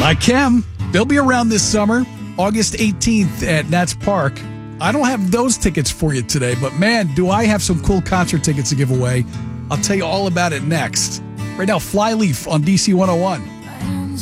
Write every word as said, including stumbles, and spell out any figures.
Like Chem, they'll be around this summer, August eighteenth at Nats Park. I don't have those tickets for you today, but man, do I have some cool concert tickets to give away. I'll tell you all about it next. Right now, Flyleaf on D C one oh one.